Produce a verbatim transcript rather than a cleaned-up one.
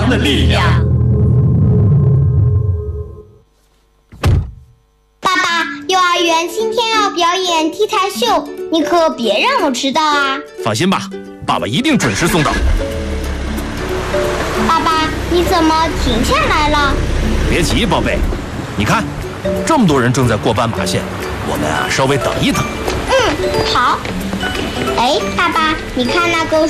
的力量。 爸爸，幼儿园今天要表演 T 台秀，你可别让我迟到啊！ 放心吧，爸爸一定准时送到。 爸爸，你怎么停下来了？ 别急，宝贝，你看，这么多人正在过斑马线，我们啊稍微等一等。 嗯，好。哎，爸爸，你看那个